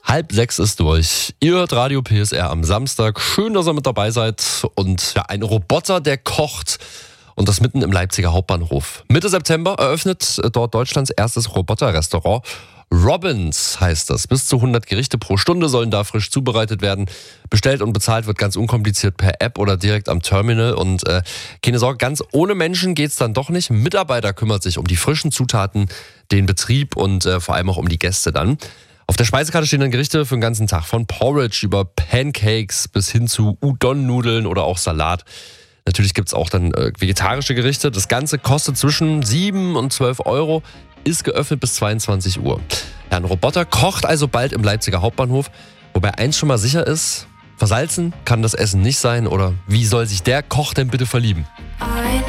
5:30 ist durch. Ihr hört Radio PSR am Samstag. Schön, dass ihr mit dabei seid. Und ja, ein Roboter, der kocht. Und das mitten im Leipziger Hauptbahnhof. Mitte September eröffnet dort Deutschlands erstes Roboterrestaurant. Robins heißt das. Bis zu 100 Gerichte pro Stunde sollen da frisch zubereitet werden. Bestellt und bezahlt wird ganz unkompliziert per App oder direkt am Terminal. Und keine Sorge, ganz ohne Menschen geht's dann doch nicht. Ein Mitarbeiter kümmert sich um die frischen Zutaten, den Betrieb und vor allem auch um die Gäste dann. Auf der Speisekarte stehen dann Gerichte für den ganzen Tag. Von Porridge über Pancakes bis hin zu Udon-Nudeln oder auch Salat. Natürlich gibt's auch dann vegetarische Gerichte. Das Ganze kostet zwischen 7 und 12 Euro. Ist geöffnet bis 22 Uhr. Ja, ein Roboter kocht also bald im Leipziger Hauptbahnhof. Wobei eins schon mal sicher ist, versalzen kann das Essen nicht sein. Oder wie soll sich der Koch denn bitte verlieben?